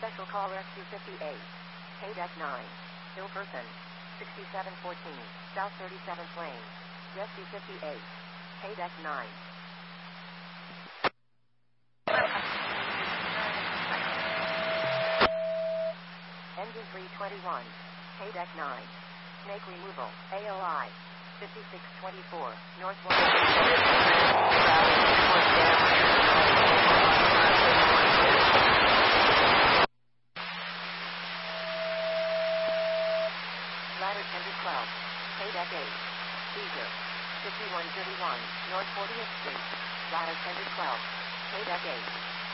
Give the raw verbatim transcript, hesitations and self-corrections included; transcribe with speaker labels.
Speaker 1: Special Call Rescue fifty-eight. K-Deck nine. Ill person. sixty-seven fourteen. South thirty-seventh Lane. Rescue fifty-eight. K-Deck nine. Engine three twenty-one. K-Deck nine. Snake removal. A O I. fifty-six twenty-four. Northwest. Ladder ten to twelve. K-Deck eight. Caesar. fifty-one thirty-one. North fortieth Street. Ladder ten to twelve. K-Deck eight.